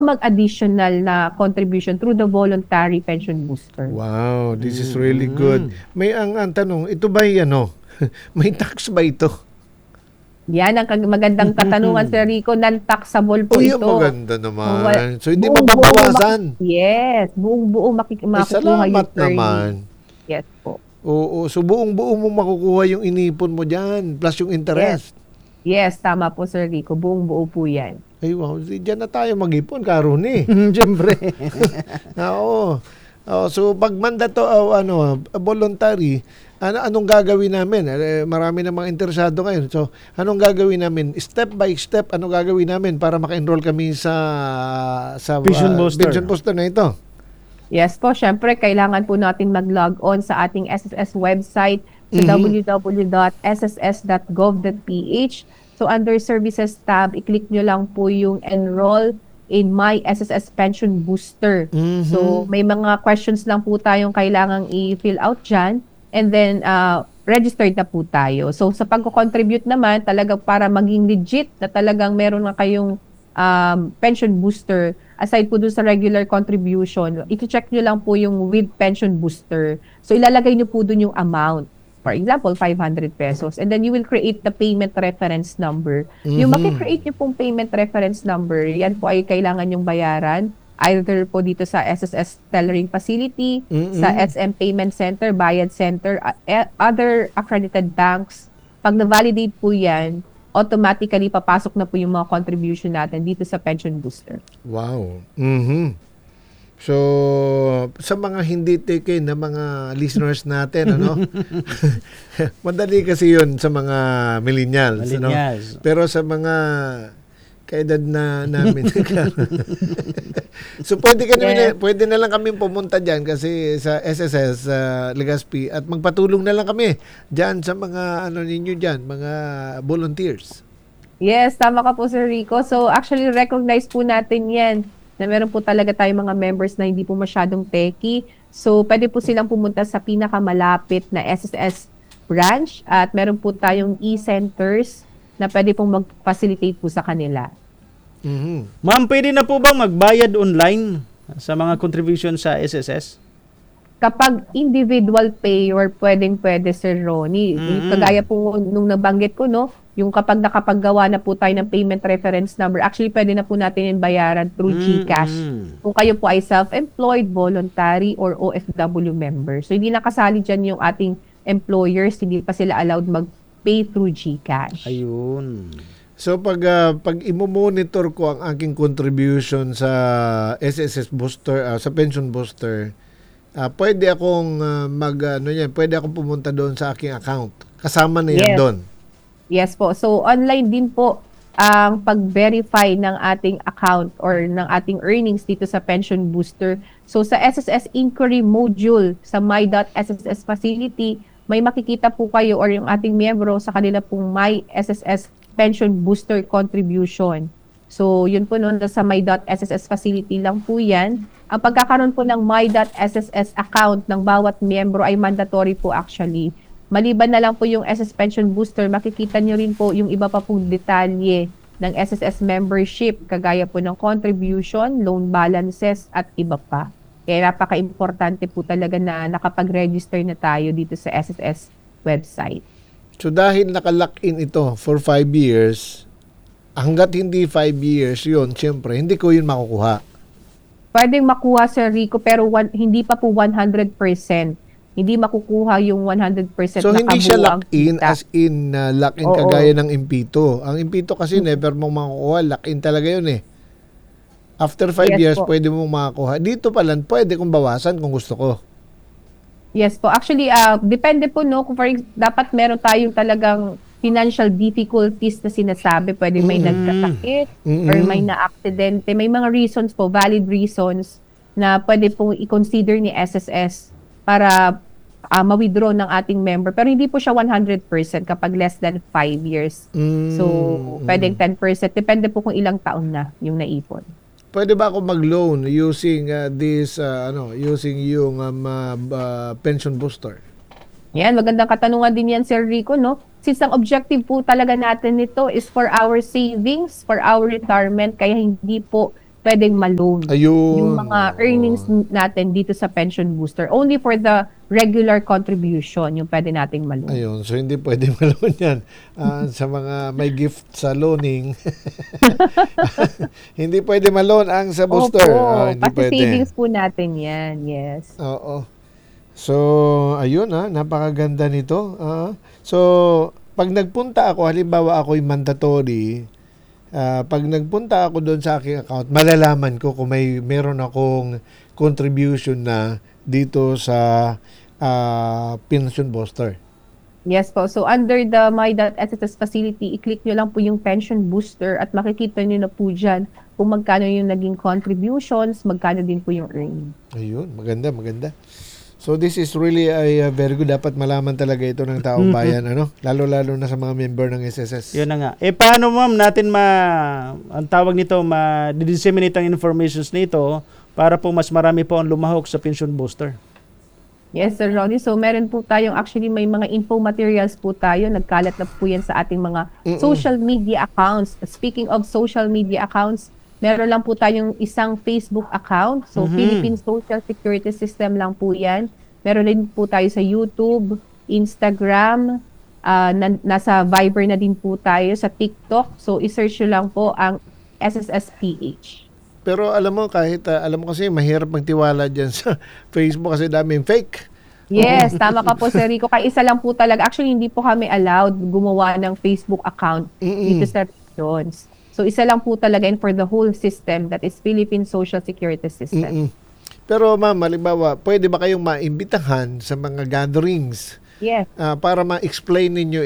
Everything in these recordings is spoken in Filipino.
mag-additional na contribution through the voluntary pension booster. Wow, this is really good. May ang tanong, ito ba ano? May tax ba ito? Yan ang magandang katanungan, Sir Rico. Non-taxable po Uy, ito. maganda naman. So, hindi Buong-buo mababawasan. Yes, buong-buo makukuha Salamat yung naman. Yes po. Oo, so buong-buo mo makukuha yung inipon mo dyan, plus yung interest. Yes, tama po, Sir Rico. Buong-buo po yan. Ay, wow. Diyan na tayo mag-ipon, karon eh. Siyempre. Oo. So, pag mandato, voluntary, anong gagawin namin? Marami namang interesado ngayon. So, anong gagawin namin? Step by step, anong gagawin namin para maka-enroll kami sa Pension booster. pension booster na ito? Yes po, syempre kailangan po natin mag-log on sa ating SSS website sa www.sss.gov.ph. So under Services tab, i-click nyo lang po yung Enroll in My SSS Pension Booster. So may mga questions lang po tayong kailangang i-fill out dyan, and then registered na po tayo. So sa pagko-contribute naman, talagang para maging legit na talagang meron na kayong pension booster, aside po dun sa regular contribution, i-check nyo lang po yung with pension booster. So ilalagay nyo po dun yung amount. For example, 500 pesos. And then you will create the payment reference number. Yung makikreate nyo pong payment reference number, yan po ay kailangan yung bayaran either po dito sa SSS Tellering Facility, sa SM Payment Center, Bayad Center, other accredited banks. Pag na-validate po yan, automatically papasok na po yung mga contribution natin dito sa pension booster. Wow. So, sa mga hindi taken na mga listeners natin, madali kasi yun sa mga millennials. Pero sa mga kaedad na namin. So, pwede na lang kami pumunta dyan kasi sa SSS, Legazpi, at magpatulong na lang kami dyan sa mga, ninyo dyan, mga volunteers. Yes, tama ka po, Sir Rico. So, actually, recognize po natin yan na meron po talaga tayong mga members na hindi po masyadong techie. So, pwede po silang pumunta sa pinakamalapit na SSS branch at meron po tayong e-centers na pwede pong mag-facilitate po sa kanila. Ma'am, pwede na po ba magbayad online sa mga contribution sa SSS? Kapag individual payer, pwedeng-pwede, Sir Ronnie. Kagaya po nung nabanggit ko, yung kapag nakapaggawa na po tayo ng payment reference number, actually pwede na po natin yung bayaran through GCash. Kung kayo po ay self-employed, voluntary, or OFW member. So, hindi nakasali dyan yung ating employers, hindi pa sila allowed mag-pay through GCash. Ayun. So, pag imo-monitor ko ang aking contribution sa SSS booster, sa pension booster, pwede akong pwede akong pumunta doon sa aking account. Kasama na yan doon. Yes po. So, online din po ang pag-verify ng ating account or ng ating earnings dito sa pension booster. So, sa SSS inquiry module sa my.sss facility, may makikita po kayo or yung ating miyembro sa kanila pong my SSS pension booster contribution. So, yun po noon sa my.sss facility lang po yan. Ang pagkakaroon po ng my.sss account ng bawat miyembro ay mandatory po actually. Maliban na lang po yung SS Pension Booster, makikita nyo rin po yung iba pa pong detalye ng SSS membership, kagaya po ng contribution, loan balances, at iba pa. Kaya napaka-importante po talaga na nakapag-register na tayo dito sa SSS website. So dahil naka-lock-in ito for 5 years, hanggat hindi 5 years yun, siyempre, hindi ko yun makukuha. Pwedeng makuha, Sir Rico, pero hindi pa po 100%. Hindi makukuha yung 100% so, na hindi siya lock-in kita. as in lock-in kagaya ng Impito. Ang Impito kasi never mong makukuha. Lock-in talaga yun eh. After 5 years, pwede mong makakuha. Dito pa lang, pwede kong bawasan kung gusto ko. Yes po. Actually, depende po, kung dapat meron tayong talagang financial difficulties na sinasabi. Pwede may nagkasakit or may na-aksidente. May mga reasons po, valid reasons na pwede pong i-consider ni SSS para ma-withdraw ng ating member. Pero hindi po siya 100% kapag less than 5 years. So, pwedeng 10%. Depende po kung ilang taon na yung naipon. Pwede ba ako mag-loan using using yung pension booster? Yan, magandang katanungan din yan, Sir Rico, Since ang objective po talaga natin nito is for our savings, for our retirement, kaya hindi po pwedeng ma-loan Ayun. yung mga earnings natin dito sa pension booster. Only for the regular contribution yung pwede nating ma-loan. Ayun, so hindi pwede malon yan. Sa mga may gift sa loaning, hindi pwede malon ang sa booster. Opo, Hindi kasi pwede. savings po natin yan. Yes. Oo. So, ayun napakaganda nito. So, pag nagpunta ako, halimbawa ako'y mandatory, pag nagpunta ako doon sa aking account, malalaman ko kung meron akong contribution na dito sa pension booster. Yes po. So, under the My.SSS facility, i-click nyo lang po yung pension booster at makikita nyo na po dyan kung magkano yung naging contributions, magkano din po yung earning. Ayun, maganda. So this is really a very good. Dapat malaman talaga ito ng taong bayan, lalo-lalo na sa mga member ng SSS. Yun na nga. Paano ma'am natin ang tawag nito, ma-disseminate ang informations nito para po mas marami po ang lumahok sa pension booster? Yes, Sir Ronnie. So, meron po tayong, actually, may mga info materials po tayo. Nagkalat na po yan sa ating mga social media accounts. Speaking of social media accounts, meron lang po tayong isang Facebook account. So, Philippine Social Security System lang po yan. Meron din po tayo sa YouTube, Instagram, nasa Viber na din po tayo, sa TikTok. So, isearch nyo lang po ang SSSPH. Pero alam mo, alam mo kasi mahirap magtiwala dyan sa Facebook kasi daming fake. Yes, tama ka po, Sir Rico. Kaya isa lang po talaga. Actually, hindi po kami allowed gumawa ng Facebook account dito sa regions. So, isa lang po talaga and for the whole system, that is Philippine Social Security System. Pero ma'am, halimbawa, pwede ba kayong maimbitahan sa mga gatherings Yes. para ma-explain ninyo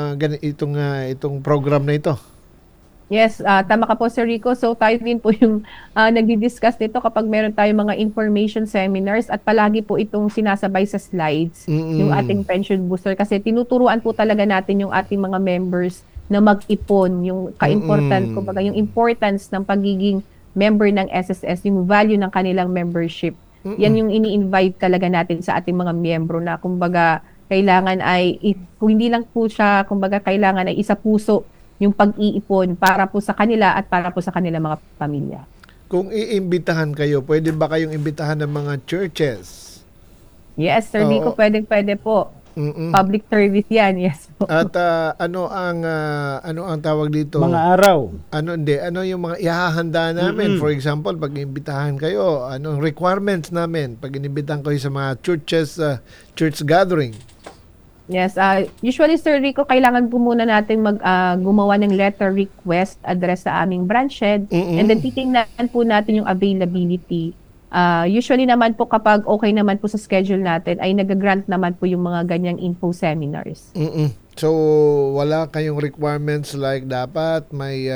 itong program na ito? Yes, tama ka po, Sir Rico. So, tayo din po yung nagdi-discuss nito kapag meron tayong mga information seminars at palagi po itong sinasabay sa slides, yung ating pension booster. Kasi tinuturuan po talaga natin yung ating mga members na mag-ipon, yung kumbaga yung importance ng pagiging member ng SSS, yung value ng kanilang membership. Yan yung ini-invite talaga natin sa ating mga miyembro na kumbaga kailangan kung hindi lang po siya, kumbaga kailangan ay isa puso yung pag-iipon para po sa kanila at para po sa kanilang mga pamilya. Kung iimbitahan kayo, pwede ba kayong imbitahan ng mga churches? Yes, Sir Rico, pwede po. Public service yan, yes po. At ano ang tawag dito? Mga araw. Ano yung mga ihahanda namin? For example, pag imbitahan kayo, anong requirements namin pag inimbitahan kayo sa mga churches, church gathering? Yes, usually, Sir Rico, kailangan po muna natin gumawa ng letter request address sa aming branch head and then titingnan po natin yung availability. Usually naman po kapag okay naman po sa schedule natin ay nag-grant naman po yung mga ganyang info seminars. So wala kayong requirements like dapat may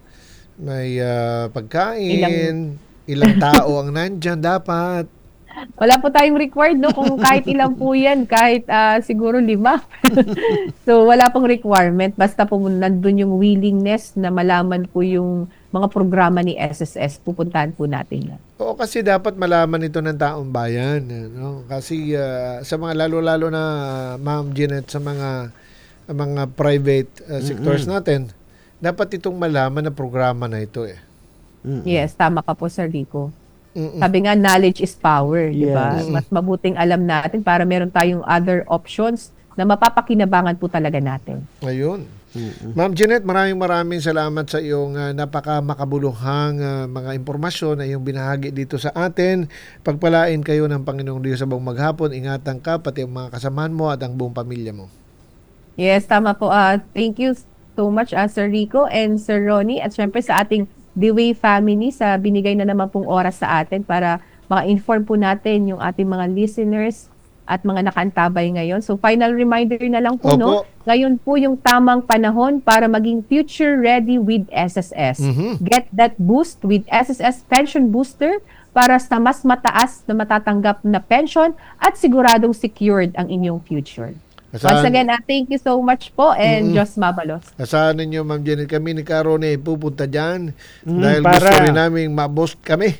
pagkain, ilang tao ang nandyan dapat. Wala po tayong required, no? Kung kahit ilan po yan, kahit siguro 5. So, wala pong requirement. Basta po nandun yung willingness na malaman po yung mga programa ni SSS. Pupuntahan po natin yan. Oo, kasi dapat malaman ito ng taong bayan. No? Kasi sa mga lalo-lalo na Ma'am Jeanette, sa mga private sectors natin, dapat itong malaman na programa na ito eh. Yes, tama ka po, Sir Rico. Sabi nga, knowledge is power, di ba? Mas mabuting alam natin para meron tayong other options na mapapakinabangan po talaga natin. Ayun. Ma'am Jeanette, maraming salamat sa iyong napaka-makabuluhang mga impormasyon na iyong binahagi dito sa atin. Pagpalain kayo ng Panginoong Diyos sa buong maghapon. Ingatan ka, pati ang mga kasamahan mo at ang buong pamilya mo. Yes, tama po. Thank you so much, Sir Rico and Sir Ronnie. At syempre sa ating The Way family sa binigay na naman pong oras sa atin para maka-inform po natin yung ating mga listeners at mga nakaantabay ngayon. So final reminder na lang po, no? Ngayon po yung tamang panahon para maging future ready with SSS. Get that boost with SSS Pension Booster para sa mas mataas na matatanggap na pension at siguradong secured ang inyong future. Once again, thank you so much po and Diyos mabalos. Asahan ninyo, Ma'am Janet, kami ni Carone pupunta dyan dahil gusto rin namin ma-boost kami.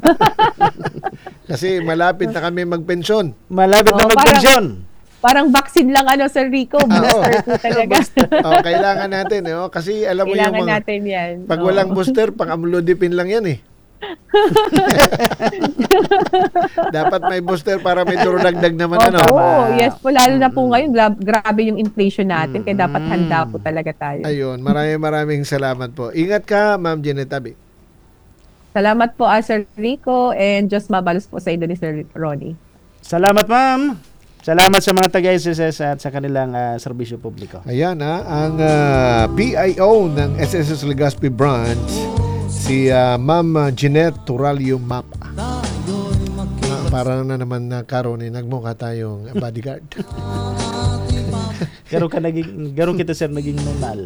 Kasi malapit na kami magpensyon. Malapit na magpensyon. Parang vaccine lang, Sir Rico. Booster po talaga. Kailangan natin. Kasi alam mo kailangan yung mga, natin yan. pag walang booster, pang amlodipine lang yan eh. Dapat may booster para may durudagdag naman ano. Opo, Tama. yes po. Lalo na po ngayon, grabe yung inflation natin. Kaya dapat handa po talaga tayo. Ayun, maraming salamat po. Ingat ka, Ma'am Jeanette Tabi. Salamat po, Sir Rico. And just mabalos po sa inyo ni Sir Ronnie. Salamat, ma'am. Salamat sa mga taga-SSS at sa kanilang serbisyo publiko. Ayan ang PIO ng SSS Legazpi Branch, si Ma'am Jeanette Turalio Mapa. Para na naman na karon nagmukha tayong bodyguard. Garo kita sir naging nunal.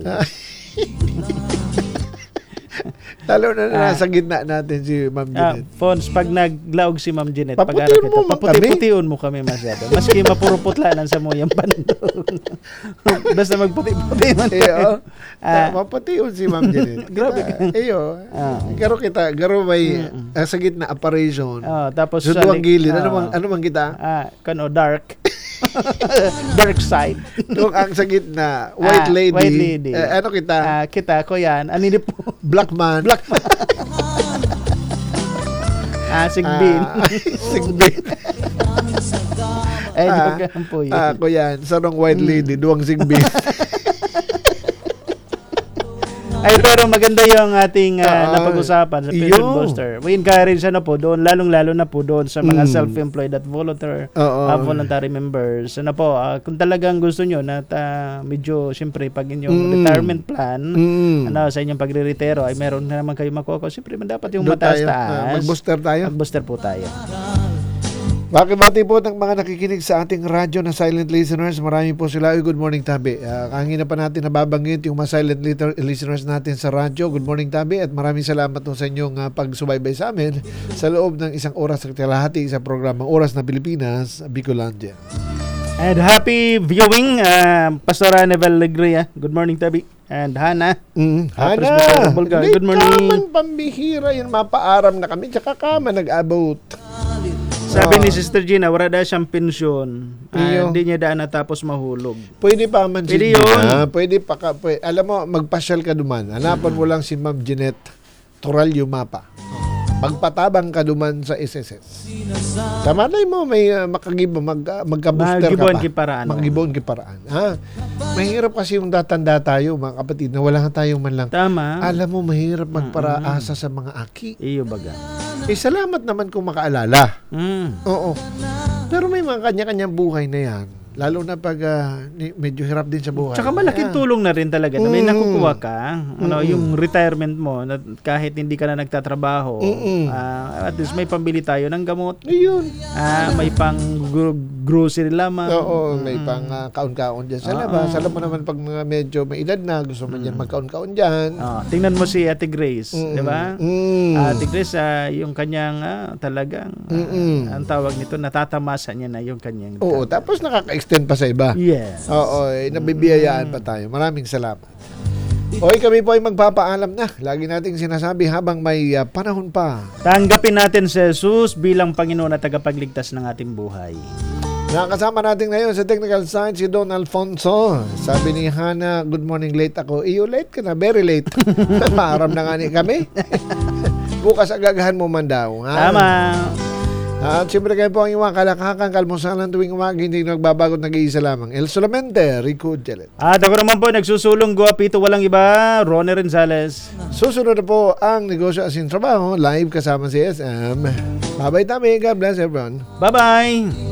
Lalo na nasa gitna natin si Ma'am Jeanette. Pons, pag naglaog si Ma'am Jeanette, Paputiun mo kami. paputi-putiun mo kami masyado. Maski mapuro putla lang sa mo yung pandong. Basta magputi-puti man. Iyo. Mapatiyon si Ma'am Jeanette. Grabe ka. Iyo. Garo may sa gitna operation. Tapos Sa duwang gilid. Ano man kita? dark. Dark side. Doon ang sa gitna, white lady. White lady. Ano kita? Kita ko yan. Anini po. Black man. Sigbin. Sigbin. Ay, joke lang po yun. Ako yan. Sarong white lady, duwang sigbin. Ay, pero maganda yung ating napag-usapan sa pension Yun. booster. We encourage po doon, lalong-lalo na po doon sa mga self-employed at voluntary members. Kung talagang gusto nyo na medyo, siyempre, pag inyong retirement plan, sa inyong pagre-retiro, ay meron na naman kayo makuha. Siyempre, dapat yung Doon tayo. mataas-taas. Mag-booster tayo. Mag-booster po tayo. Bakibati po ng mga nakikinig sa ating radyo na silent listeners. Marami po sila. Good morning, Tabi. Kanina pa natin nababanggit yung mga silent listeners natin sa radyo. Good morning, Tabi. At maraming salamat po sa inyong pagsubaybay sa amin sa loob ng isang oras at kalahati sa programang Oras na Pilipinas, Bicolandia. And happy viewing, Pastora Nevel Legria. Good morning, Tabi. And Hana. Hana! Good morning. Kaman pambihira. Yan, mapaaram na kami. Tsaka kama nag-about. Sabi ni Sister Gina, wala daw siyang pensyon. Iyo. Hindi niya daan natapos mahulog. Pwede pa man si Pwede Gina. Pwede pa ka. Alam mo, magpasyal ka duman. Hanapan mo lang si Ma'am Jeanette Turalio Mapa. Magpatabang ka duman sa SSS. Tama na mo, may magka-booster ka pa. Magibon kiparaan. Mahirap kasi yung datanda tayo, mga kapatid, na wala tayong man lang. Tama. Alam mo, mahirap magparaasa sa mga aki. Iyo baga. Salamat naman kung makaalala. Oo. Pero may mga kanya-kanyang buhay na yan. Lalo na pag medyo hirap din sa buhay. Tsaka malaking tulong na rin talaga na may nakukuha ka. Yung retirement mo, na kahit hindi ka na nagtatrabaho, at least may pambili tayo ng gamot. Ayun. May pang grocery lamang. Oo, may pang kaon-kaon dyan sa labas. Alam mo naman pag mga medyo may edad na, gusto mo dyan magkaon-kaon dyan. Tingnan mo si Ate Grace, di ba? Ate Grace, yung kanyang talagang, ang tawag nito, natatamasa niya na yung kanyang. Oo, tapos nakaka-extend pa sa iba. Yes. Oo, nabibiyayaan pa tayo. Maraming salamat. Hoy, kami po ay magpapaalam na. Lagi nating sinasabi habang may panahon pa. Tanggapin natin si Jesus bilang Panginoon at tagapagligtas ng ating buhay. Nakasama natin ngayon sa technical side si Don Alfonso. Sabi ni Hana, good morning, late ako. Iyo, late ka na, very late. Maaram na nga ni kami. Bukas agagahan mo man daw. Ha? Tama. At siyempre kayo po ang iwang kalakakan, kalmusalan tuwing umaga, hindi nagbabago, nag-iisa lamang. El solamente, Rico Jelet. At ako naman po, nagsusulong guwapito, walang iba, Ronnie Renzales. Susunod na po ang Negosyo Asin Trabaho, live kasama si SM. Bye-bye, Tami. God bless everyone. Bye-bye.